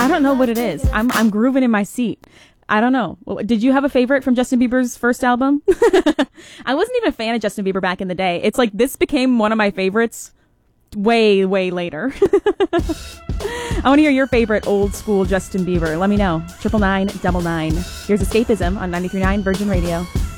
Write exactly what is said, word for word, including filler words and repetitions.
I don't know what it is. I'm I'm grooving in my seat. I don't know. Did you have a favorite from Justin Bieber's first album? I wasn't even a fan of Justin Bieber back in the day. It's like this became one of my favorites way, way later. I want to hear your favorite old school Justin Bieber. Let me know. Triple nine double nine. Here's Escapism on ninety-three point nine Virgin Radio.